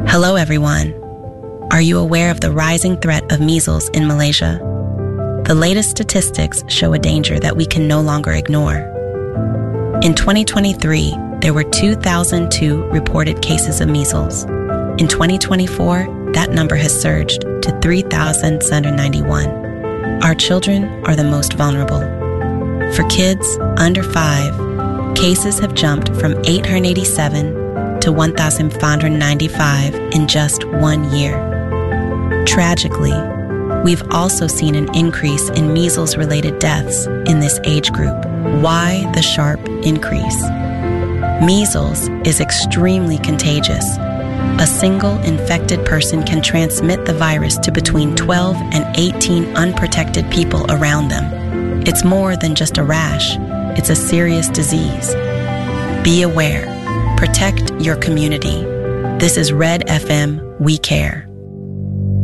Hello, everyone. Are you aware of the rising threat of measles in Malaysia? The latest statistics show a danger that we can no longer ignore. In 2023, there were 2,002 reported cases of measles. In 2024, that number has surged to 3,791. Our children are the most vulnerable. For kids under 5, cases have jumped from 887 to 1,595 in just 1 year. Tragically, we've also seen an increase in measles-related deaths in this age group. Why the sharp increase? Measles is extremely contagious. A single infected person can transmit the virus to between 12 and 18 unprotected people around them. It's more than just a rash. It's a serious disease. Be aware. Protect your community. This is Red FM. We care.